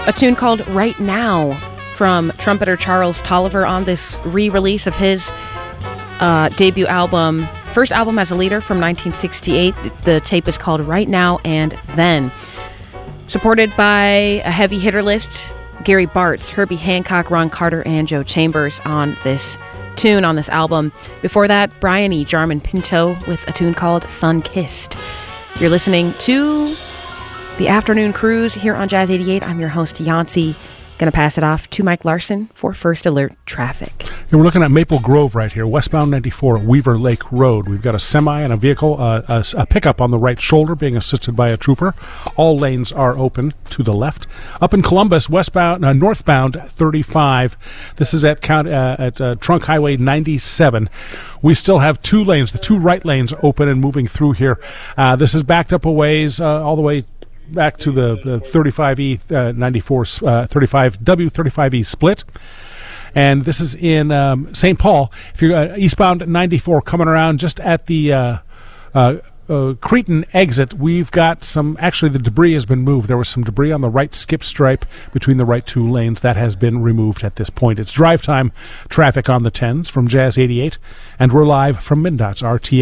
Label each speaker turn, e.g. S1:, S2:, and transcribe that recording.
S1: A tune called Right Now from trumpeter Charles Tolliver on this re-release of his debut album, first album as a leader from 1968. The tape is called Right Now and Then. Supported by a heavy hitter list, Gary Bartz, Herbie Hancock, Ron Carter, and Joe Chambers on this tune, on this album. Before that, Brian E. Jarman Pinto with a tune called Sun Kissed. You're listening to The Afternoon Cruise here on Jazz 88. I'm your host, Yancey. Going to pass it off to Mike Larson for First Alert Traffic.
S2: Yeah, we're looking at Maple Grove right here, westbound 94 at Weaver Lake Road. We've got a semi and a vehicle, a pickup on the right shoulder being assisted by a trooper. All lanes are open to the left. Up in Columbus, northbound 35. This is at Trunk Highway 97. We still have two lanes, the two right lanes open and moving through here. This is backed up a ways all the way back to the 35E 94 35W35E split, and this is in St. Paul. If you're eastbound 94 coming around just at the Cretin exit, we've got some, actually the debris has been moved. There was some debris on the right skip stripe between the right two lanes. That has been removed at this point. It's drive time traffic on the 10s from Jazz 88, and we're live from MnDOT's RTA